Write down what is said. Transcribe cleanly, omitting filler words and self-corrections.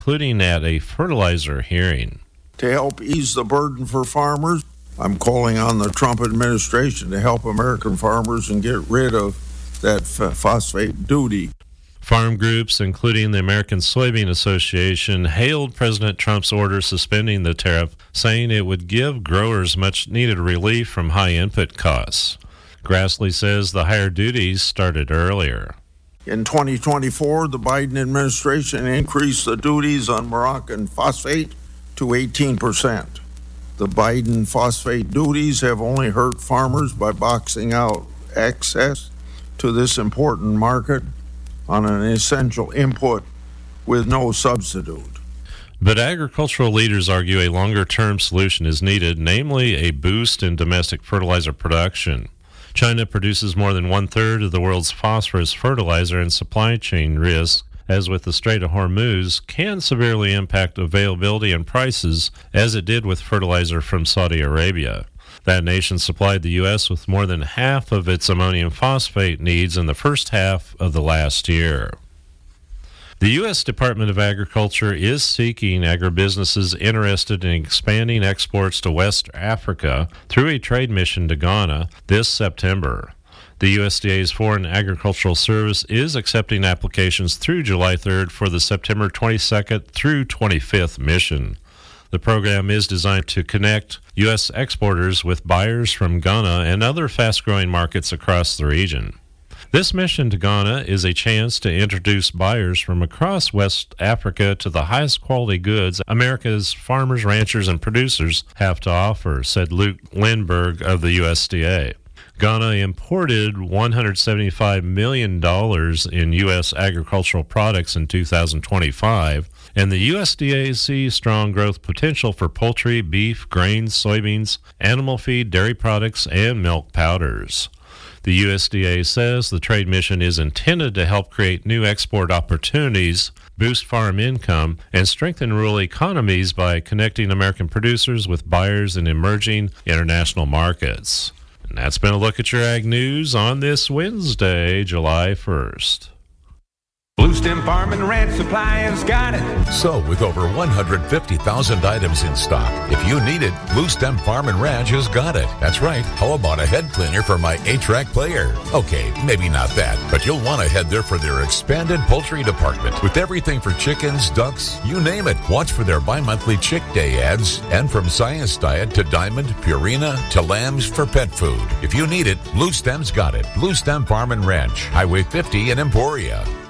including at a fertilizer hearing. To help ease the burden for farmers, I'm calling on the Trump administration to help American farmers and get rid of that phosphate duty. Farm groups, including the American Soybean Association, hailed President Trump's order suspending the tariff, saying it would give growers much-needed relief from high input costs. Grassley says the higher duties started earlier. In 2024, the Biden administration increased the duties on Moroccan phosphate to 18%. The Biden phosphate duties have only hurt farmers by boxing out access to this important market on an essential input with no substitute. But agricultural leaders argue a longer-term solution is needed, namely a boost in domestic fertilizer production. China produces more than one-third of the world's phosphorus fertilizer, and supply chain risks, as with the Strait of Hormuz, can severely impact availability and prices, as it did with fertilizer from Saudi Arabia. That nation supplied the U.S. with more than half of its ammonium phosphate needs in the first half of the last year. The U.S. Department of Agriculture is seeking agribusinesses interested in expanding exports to West Africa through a trade mission to Ghana this September. The USDA's Foreign Agricultural Service is accepting applications through July 3rd for the September 22nd through 25th mission. The program is designed to connect U.S. exporters with buyers from Ghana and other fast-growing markets across the region. This mission to Ghana is a chance to introduce buyers from across West Africa to the highest quality goods America's farmers, ranchers, and producers have to offer, said Luke Lindberg of the USDA. Ghana imported $175 million in U.S. agricultural products in 2025, and the USDA sees strong growth potential for poultry, beef, grains, soybeans, animal feed, dairy products, and milk powders. The USDA says the trade mission is intended to help create new export opportunities, boost farm income, and strengthen rural economies by connecting American producers with buyers in emerging international markets. And that's been a look at your ag news on this Wednesday, July 1st. Bluestem Farm and Ranch Supplying's got it. So, with over 150,000 items in stock, if you need it, Bluestem Farm and Ranch has got it. That's right. How about a head cleaner for my 8-track player? Okay, maybe not that, but you'll want to head there for their expanded poultry department with everything for chickens, ducks, you name it. Watch for their bi-monthly Chick Day ads, and from Science Diet to Diamond, Purina to lambs for pet food. If you need it, Bluestem's got it. Bluestem Farm and Ranch, Highway 50 in Emporia.